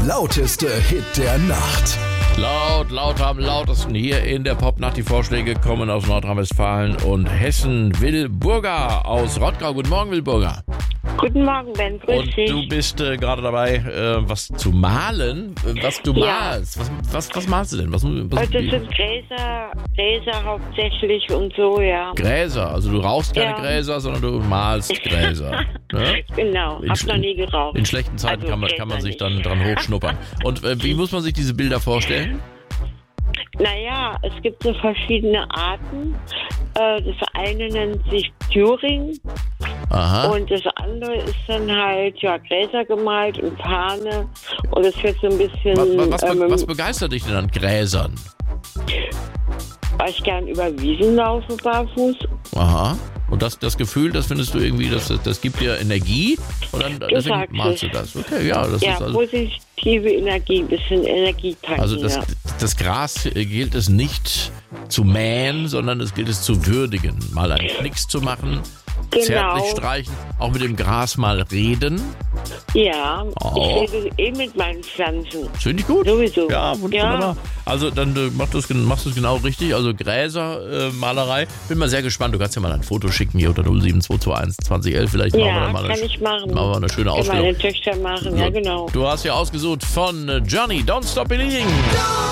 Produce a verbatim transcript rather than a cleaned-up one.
lauteste Hit der Nacht. Laut, laut am lautesten hier in der Popnacht. Die Vorschläge kommen aus Nordrhein-Westfalen und Hessen. Will Burger aus Rottgau. Guten Morgen, Will Burger. Guten Morgen, Ben. Grüß Und dich. du bist äh, gerade dabei, äh, was zu malen. Äh, Was du Ja. malst. Was, was, was malst du denn? Was, was, Das sind Gräser, Gräser hauptsächlich und so, ja. Gräser. Also du rauchst keine Ja. Gräser, sondern du malst Gräser. Ne? Genau, In hab sch- noch nie geraucht. In schlechten Zeiten Also kann, man, kann man Gräser sich nicht. dann dran hochschnuppern. Und äh, wie muss man sich diese Bilder vorstellen? Naja, es gibt so verschiedene Arten. Äh, Das eine nennt sich Thüring Aha. und das andere ist dann halt, ja, Gräser gemalt und Fahne. Und es wird so ein bisschen, Was, was, was, be- ähm, was begeistert dich denn an Gräsern? weil ich gern über Wiesen laufe barfuß. Aha. Und das, das Gefühl, das findest du irgendwie, das, das, das gibt dir Energie? Und dann deswegen sagst malst du es. das. Okay, ja, das Ja, ist also. positive Energie, ein bisschen Energie tanken. Also das, ja. das Gras äh, gilt es nicht zu mähen, sondern es gilt es zu würdigen. Mal einen Knicks zu machen, Genau. zärtlich streichen, auch mit dem Gras mal reden. Ja, Oh. ich rede eh mit meinen Pflanzen. Finde ich gut. Sowieso. Ja, wunderbar. Ja. Also dann äh, machst du es machst du es genau richtig. Also Gräser, äh, Malerei. Bin mal sehr gespannt. Du kannst ja mal ein Foto schicken hier unter null sieben zwei zwei eins zwanzig elf. Vielleicht machen wir Ja, dann mal kann eine, ich machen. machen wir eine schöne Kann Ausstellung. meine Töchter machen, ja genau. Du hast ja ausgesucht von äh, Johnny, Don't Stop Believing.